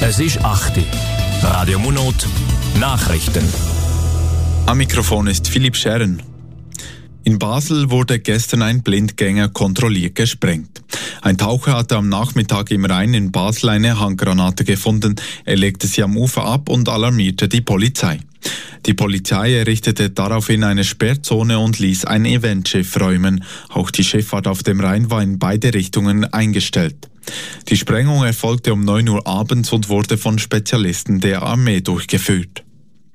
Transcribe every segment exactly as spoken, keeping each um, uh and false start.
Es ist acht Uhr. Radio Monot, Nachrichten. Am Mikrofon ist Philipp Scheren. In Basel wurde gestern ein Blindgänger kontrolliert gesprengt. Ein Taucher hatte am Nachmittag im Rhein in Basel eine Handgranate gefunden. Er legte sie am Ufer ab und alarmierte die Polizei. Die Polizei errichtete daraufhin eine Sperrzone und ließ ein Eventschiff räumen. Auch die Schifffahrt auf dem Rhein war in beide Richtungen eingestellt. Die Sprengung erfolgte um neun Uhr abends und wurde von Spezialisten der Armee durchgeführt.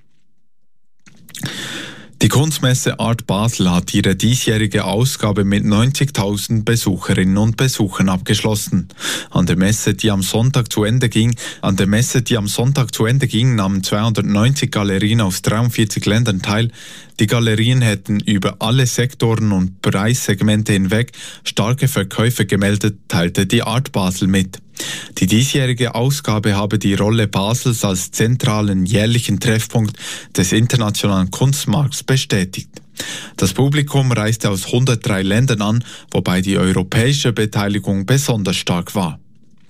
Die Kunstmesse Art Basel hat ihre diesjährige Ausgabe mit neunzigtausend Besucherinnen und Besuchern abgeschlossen. An der Messe, die am Sonntag zu Ende ging, an der Messe, die am Sonntag zu Ende ging, nahmen zweihundertneunzig Galerien aus dreiundvierzig Ländern teil. Die Galerien hätten über alle Sektoren und Preissegmente hinweg starke Verkäufe gemeldet, teilte die Art Basel mit. Die diesjährige Ausgabe habe die Rolle Basels als zentralen jährlichen Treffpunkt des internationalen Kunstmarkts bestätigt. Das Publikum reiste aus hundertdrei Ländern an, wobei die europäische Beteiligung besonders stark war.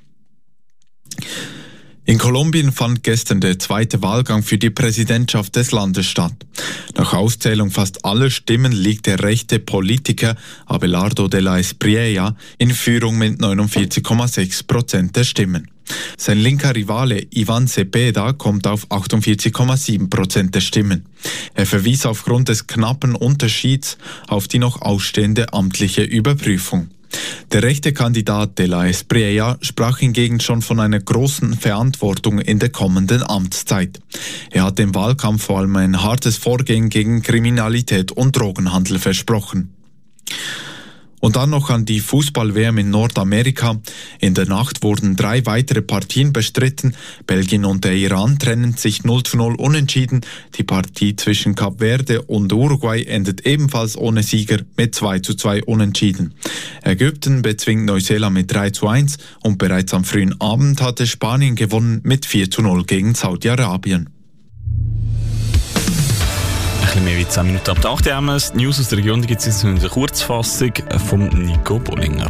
In Kolumbien fand gestern der zweite Wahlgang für die Präsidentschaft des Landes statt. Nach Auszählung fast aller Stimmen liegt der rechte Politiker Abelardo de la Espriella in Führung mit neunundvierzig Komma sechs Prozent der Stimmen. Sein linker Rivale Ivan Cepeda kommt auf achtundvierzig Komma sieben Prozent der Stimmen. Er verwies aufgrund des knappen Unterschieds auf die noch ausstehende amtliche Überprüfung. Der rechte Kandidat de la Espriella sprach hingegen schon von einer großen Verantwortung in der kommenden Amtszeit. Er hat im Wahlkampf vor allem ein hartes Vorgehen gegen Kriminalität und Drogenhandel versprochen. Und dann noch an die Fußball-W M in Nordamerika. In der Nacht wurden drei weitere Partien bestritten. Belgien und der Iran trennen sich null zu null unentschieden. Die Partie zwischen Kap Verde und Uruguay endet ebenfalls ohne Sieger mit zwei zu zwei unentschieden. Ägypten bezwingt Neuseeland mit drei zu eins und bereits am frühen Abend hatte Spanien gewonnen mit vier zu null gegen Saudi-Arabien. Ein bisschen mehr wie zehn Minuten ab der acht haben wir die News aus der Region. Da gibt es eine Kurzfassung von Nico Bollinger.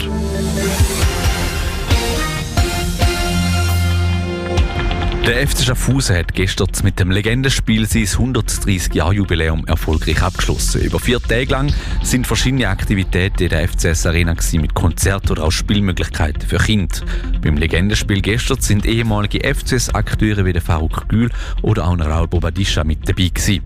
Der F C Schaffhausen hat gestern mit dem Legendenspiel sein hundertdreissig-Jahr-Jubiläum erfolgreich abgeschlossen. Über vier Tage lang sind verschiedene Aktivitäten in der F C S Arena gewesen, mit Konzerten oder auch Spielmöglichkeiten für Kinder. Beim Legendenspiel gestern sind ehemalige F C S-Akteure wie der Faruk Gül oder auch Raul Bobadilla mit dabei gewesen.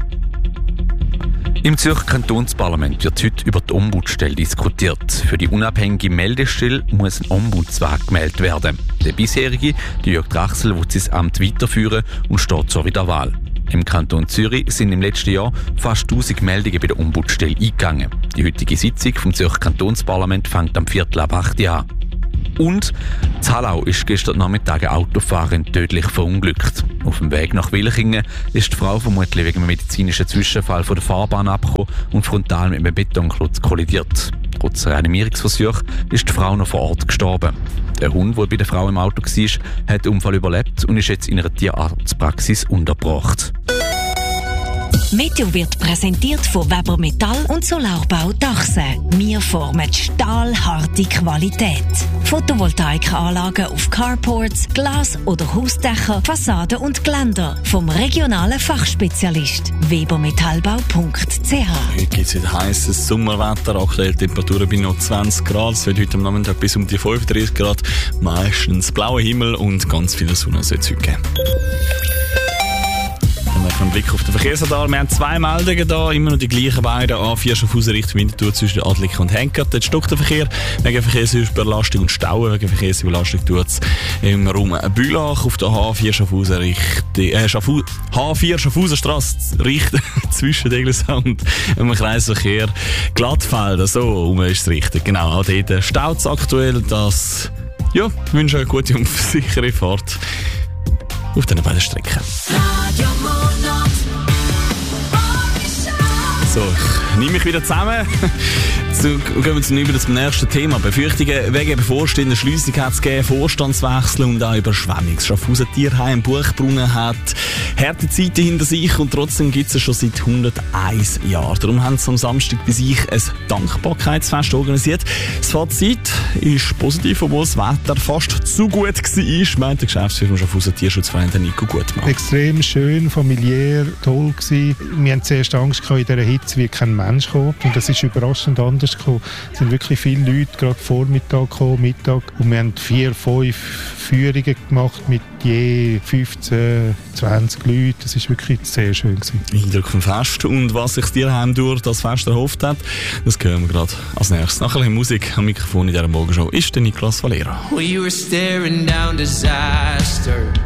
Im Zürcher Kantonsparlament wird heute über die Ombudsstelle diskutiert. Für die unabhängige Meldestelle muss ein Ombudsweg gemeldet werden. Der bisherige, die Jörg Drachsel, will sein Amt weiterführen und steht zur Wiederwahl. Im Kanton Zürich sind im letzten Jahr fast tausend Meldungen bei der Ombudsstelle eingegangen. Die heutige Sitzung vom Zürcher Kantonsparlament fängt am Viertel ab acht Uhr an. Und in Hallau ist gestern Nachmittag eine Autofahrerin tödlich verunglückt. Auf dem Weg nach Wilchingen ist die Frau vermutlich wegen einem medizinischen Zwischenfall von der Fahrbahn abgekommen und frontal mit einem Betonklotz kollidiert. Trotz Reanimierungsversuch ist die Frau noch vor Ort gestorben. Der Hund, der bei der Frau im Auto war, hat den Unfall überlebt und ist jetzt in einer Tierarztpraxis untergebracht. Meteo wird präsentiert von Weber Metall und Solarbau Dachse. Wir formen stahlharte Qualität. Photovoltaikanlagen auf Carports, Glas- oder Hausdächer, Fassaden und Geländer. Vom regionalen Fachspezialist webermetallbau punkt c h. Heute gibt es wieder heisses Sommerwetter. Aktuelle Temperaturen bei noch zwanzig Grad. Es wird heute am Nachmittag bis um die fünfunddreißig Grad. Meistens blauer Himmel und ganz viel Sonne soll es heute geben. Ein Blick auf den Verkehrsradar. Wir haben zwei Meldungen da, immer noch die gleichen beiden. A vier Schaffhausen Richtung Winterthur zwischen Adliken und Henkert. Dort stockt der Verkehr wegen Verkehrsüberlastung und Stauen. Wegen Verkehrsüberlastung tut es im Raum Bülach auf der H vier Schaffhausen Richtung äh, Schaffhausen, H vier Schaffhausenstrasse Richtung zwischen Deglisau und im Kreisverkehr Glattfelder. So um ist es richtig. Genau, auch dort staut es aktuell. Das, ja, ich wünsche eine gute und sichere Fahrt auf diesen beiden Strecken. So, ich nehme mich wieder zusammen. Zu, gehen wir zum, über zum nächsten Thema. Befürchtungen wegen bevorstehender Schliessung hat es gegeben, Vorstandswechsel und auch Überschwemmung. Schaffhausen Tierheim Buchbrunnen hat harte Zeiten hinter sich und trotzdem gibt es schon seit hunderteins Jahren. Darum haben sie am Samstag bei sich ein Dankbarkeitsfest organisiert. Das Fazit ist positiv, obwohl das Wetter fast zu gut war, meint der Geschäftsführer vom Schaffhausen Tierschutzverein Nico Gutmann. Extrem schön, familiär, toll gewesen. Wir hatten zuerst Angst gehabt, in dieser Hitze wird kein Mensch kommen. Und das ist überraschend anders gekommen. Es sind wirklich viele Leute, gerade Vormittag gekommen, Mittag. Und wir haben vier, fünf Führungen gemacht mit je fünfzehn, zwanzig Leuten. Das ist wirklich sehr schön gewesen. Eindruck vom Fest und was sich das Tierheim durch das Fest erhofft hat, das hören wir gerade als nächstes. Nach ein bisschen Musik am Mikrofon in dieser Morgenshow ist der Niklas Valera. We were staring down disaster.